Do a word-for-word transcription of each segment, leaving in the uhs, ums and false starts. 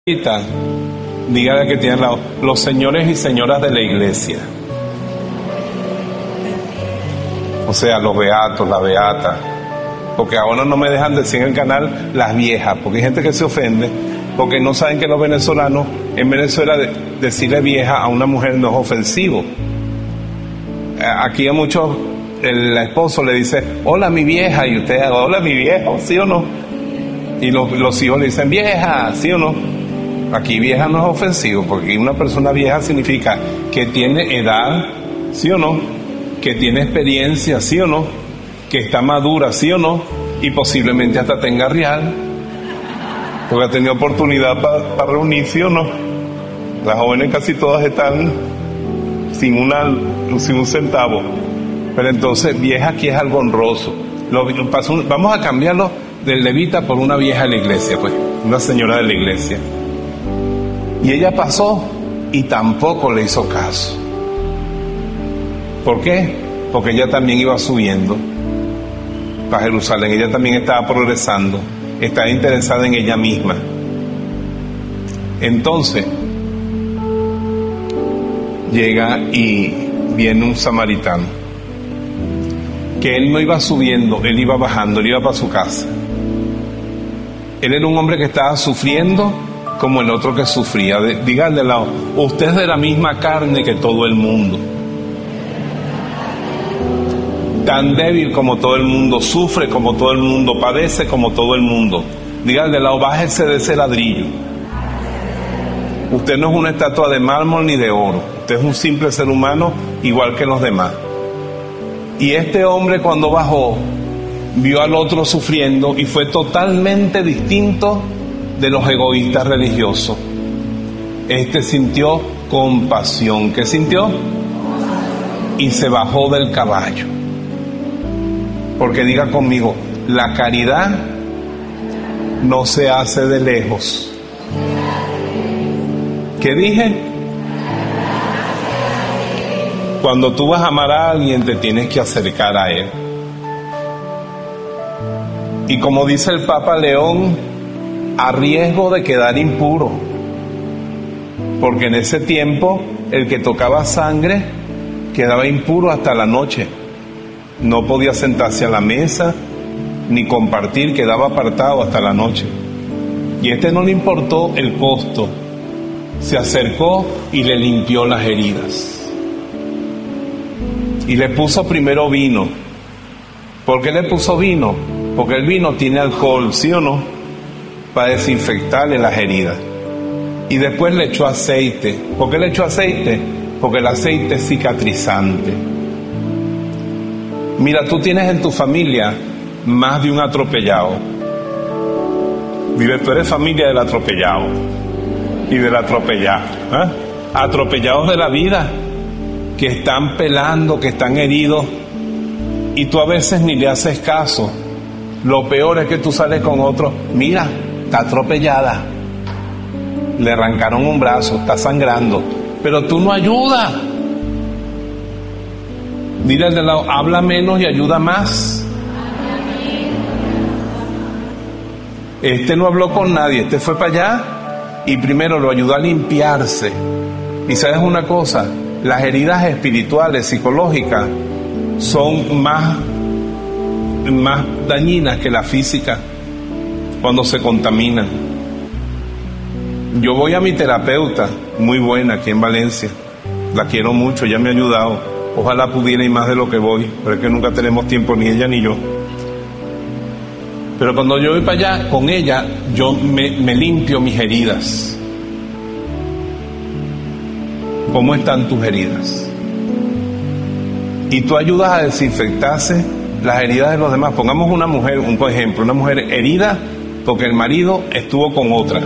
Dígale que tiene al lado, los señores y señoras de la iglesia. O sea, los beatos, la beata. Porque ahora no me dejan decir en el canal las viejas, porque hay gente que se ofende, porque no saben que los venezolanos, en Venezuela, de, decirle vieja a una mujer no es ofensivo. Aquí a muchos, el esposo le dice, hola mi vieja, y usted, hola mi viejo, ¿sí o no? Y los, los hijos le dicen, vieja, ¿sí o no? Aquí vieja no es ofensivo, porque una persona vieja significa que tiene edad, ¿sí o no? Que tiene experiencia, ¿sí o no? Que está madura, ¿sí o no? Y posiblemente hasta tenga real, porque ha tenido oportunidad para pa reunir, ¿sí o no? Las jóvenes casi todas están sin, una, sin un centavo. Pero entonces vieja aquí es algo honroso. Lo, vamos a cambiarlo del levita por una vieja de la iglesia, pues, una señora de la iglesia. Y ella pasó y tampoco le hizo caso. ¿Por qué? Porque ella también iba subiendo para Jerusalén. Ella también estaba progresando, estaba interesada en ella misma. Entonces llega y viene un samaritano, que él no iba subiendo, él iba bajando, él iba para su casa. Él era un hombre que estaba sufriendo como el otro que sufría. Dígale de lado, usted es de la misma carne que todo el mundo, tan débil como todo el mundo, sufre como todo el mundo, padece como todo el mundo. Dígale de lado, bájese de ese ladrillo. Usted no es una estatua de mármol ni de oro, usted es un simple ser humano igual que los demás. Y este hombre, cuando bajó, vio al otro sufriendo y fue totalmente distinto de los egoístas religiosos. Este sintió compasión. ¿Qué sintió? Y se bajó del caballo. Porque diga conmigo, la caridad no se hace de lejos. ¿Qué dije? Cuando tú vas a amar a alguien, te tienes que acercar a él. Y como dice el Papa León, a riesgo de quedar impuro, porque en ese tiempo el que tocaba sangre quedaba impuro hasta la noche, no podía sentarse a la mesa ni compartir, quedaba apartado hasta la noche. Y este no le importó el costo, se acercó y le limpió las heridas y le puso primero vino. ¿Por qué le puso vino? Porque el vino tiene alcohol, ¿sí o no?, para desinfectarle las heridas. Y después le echó aceite. ¿Por qué le echó aceite? Porque el aceite es cicatrizante. Mira, tú tienes en tu familia más de un atropellado. Dile, tú eres familia del atropellado y del atropellado, ¿eh? Atropellados de la vida, que están pelando, que están heridos, y tú a veces ni le haces caso. Lo peor es que tú sales con otro, mira, está atropellada, le arrancaron un brazo, está sangrando, pero tú no ayudas. Dile al de lado, habla menos y ayuda más. Este no habló con nadie, este fue para allá y primero lo ayudó a limpiarse. Y sabes una cosa, las heridas espirituales, psicológicas, son más más dañinas que la física cuando se contaminan. Yo voy a mi terapeuta, muy buena, aquí en Valencia, la quiero mucho, ella me ha ayudado, ojalá pudiera ir más de lo que voy, pero es que nunca tenemos tiempo, ni ella ni yo. Pero cuando yo voy para allá con ella, yo me, me limpio mis heridas. ¿Cómo están tus heridas? Y tú ayudas a desinfectarse las heridas de los demás. Pongamos una mujer, un ejemplo, una mujer herida porque el marido estuvo con otra.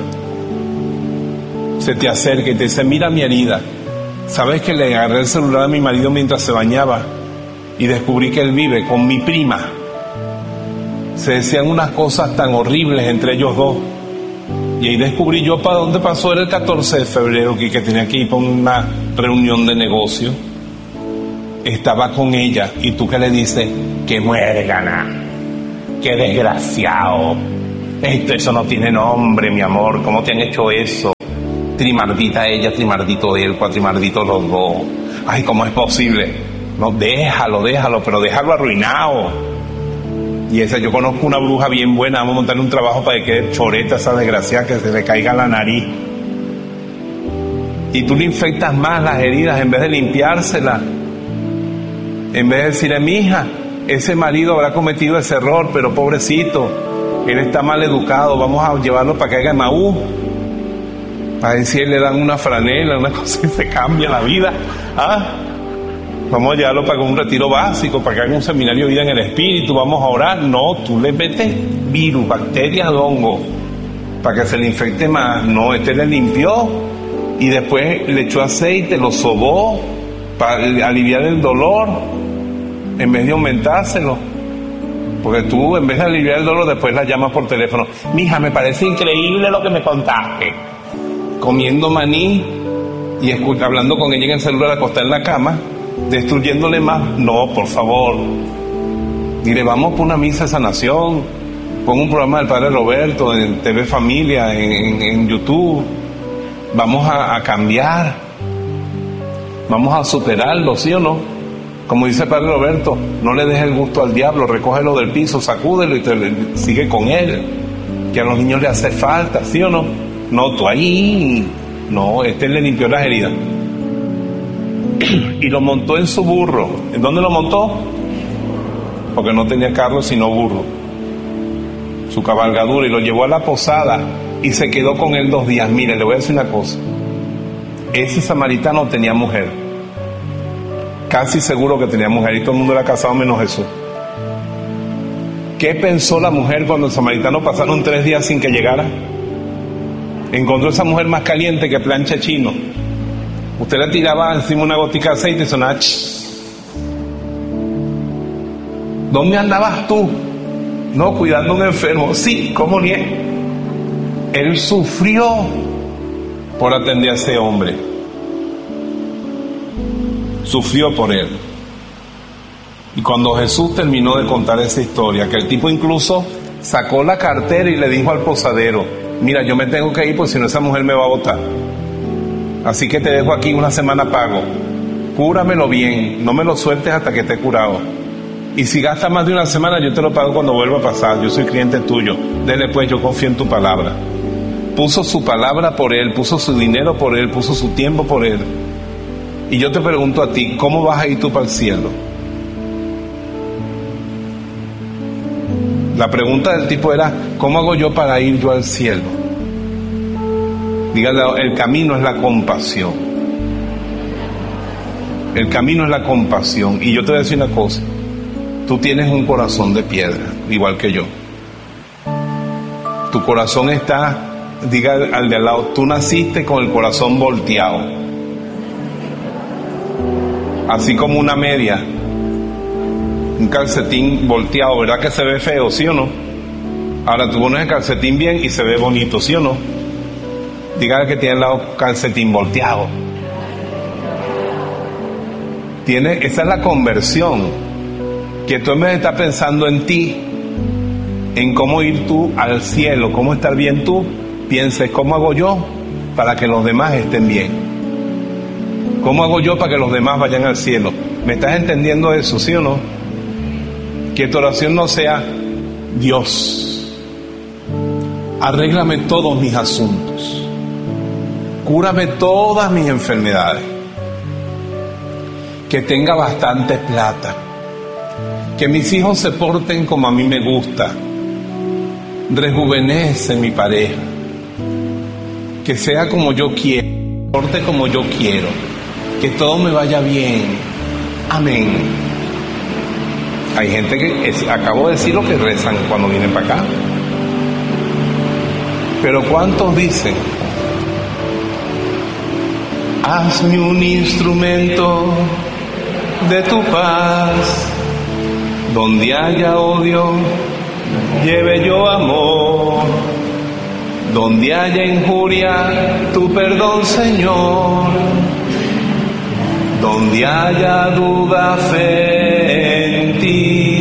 Se te acerca y te dice, mira mi herida. ¿Sabes que le agarré el celular a mi marido mientras se bañaba y descubrí que él vive con mi prima? Se decían unas cosas tan horribles entre ellos dos. Y ahí descubrí yo para dónde pasó. Era el catorce de febrero que, que tenía que ir para una reunión de negocio. Estaba con ella y tú qué le dices, que muérgana, qué desgraciado, Esto, eso no tiene nombre, mi amor. ¿Cómo te han hecho eso? Trimardita ella, trimardito él, cuatrimardito los dos. Ay, ¿cómo es posible? No, déjalo, déjalo, pero déjalo arruinado. Y esa, yo conozco una bruja bien buena, vamos a montarle un trabajo para que quede choreta esa desgraciada, que se le caiga la nariz. Y tú le infectas más las heridas en vez de limpiárselas. En vez de decirle, mija, ese marido habrá cometido ese error, pero pobrecito, él está mal educado, vamos a llevarlo para que haga Maú. Para decirle, le dan una franela, una cosa y se cambia la vida. ¿Ah? Vamos a llevarlo para un retiro básico, para que haga un seminario de vida en el espíritu, vamos a orar. No, tú le metes virus, bacterias, hongo, para que se le infecte más. No, este le limpió y después le echó aceite, lo sobó para aliviar el dolor en vez de aumentárselo. Porque tú, en vez de aliviar el dolor, después la llamas por teléfono. Mija, me parece increíble lo que me contaste. Comiendo maní y escu- hablando con ella en el celular acostada en la cama, destruyéndole más. No, por favor. Dile, vamos por una misa de sanación, pon un programa del Padre Roberto en T V Familia, en, en, en YouTube. Vamos a, a cambiar, vamos a superarlo, ¿sí o no? Como dice el Padre Roberto, no le dejes el gusto al diablo, recógelo del piso, sacúdelo y te, sigue con él, que a los niños le hace falta, ¿sí o no? No, tú ahí, no, este le limpió las heridas y lo montó en su burro. ¿En dónde lo montó? Porque no tenía carro sino burro, su cabalgadura, y lo llevó a la posada y se quedó con él dos días. Mire, le voy a decir una cosa, ese samaritano tenía mujer, casi seguro que tenía mujer, y todo el mundo era casado menos Jesús. ¿Qué pensó la mujer cuando el samaritano pasaron tres días sin que llegara? Encontró esa mujer más caliente que plancha chino. Usted le tiraba encima una gotica de aceite y sonaba ch. ¿Dónde andabas tú? No, cuidando a un enfermo. Sí, ¿cómo ni es? Él sufrió por atender a ese hombre. Sufrió por él. Y cuando Jesús terminó de contar esa historia, que el tipo incluso sacó la cartera y le dijo al posadero, mira, yo me tengo que ir porque si no esa mujer me va a botar. Así que te dejo aquí una semana pago. Cúramelo bien, no me lo sueltes hasta que esté curado. Y si gastas más de una semana, yo te lo pago cuando vuelva a pasar. Yo soy cliente tuyo. Dele pues, yo confío en tu palabra. Puso su palabra por él, puso su dinero por él, puso su tiempo por él. Y yo te pregunto a ti, ¿cómo vas a ir tú para el cielo? La pregunta del tipo era, ¿cómo hago yo para ir yo al cielo? Dígale, el camino es la compasión. El camino es la compasión. Y yo te voy a decir una cosa, tú tienes un corazón de piedra, igual que yo. Tu corazón está, diga al de al lado, tú naciste con el corazón volteado. Así como una media, un calcetín volteado, ¿verdad que se ve feo, sí o no? Ahora tú pones el calcetín bien y se ve bonito, ¿sí o no? Dígale que tiene al lado calcetín volteado. Tiene, esa es la conversión. Que tú en vez de estar pensando en ti, en cómo ir tú al cielo, cómo estar bien tú, pienses, ¿cómo hago yo para que los demás estén bien? ¿Cómo hago yo para que los demás vayan al cielo? ¿Me estás entendiendo eso, sí o no? Que tu oración no sea, Dios, arréglame todos mis asuntos, cúrame todas mis enfermedades, que tenga bastante plata, que mis hijos se porten como a mí me gusta, rejuvenece mi pareja, que sea como yo quiero, porte como yo quiero, que todo me vaya bien, amén. Hay gente que, es, acabo de decir lo que rezan cuando vienen para acá, pero ¿cuántos dicen? Hazme un instrumento de tu paz, donde haya odio, lleve yo amor, donde haya injuria, tu perdón, Señor, donde haya duda, fe en ti.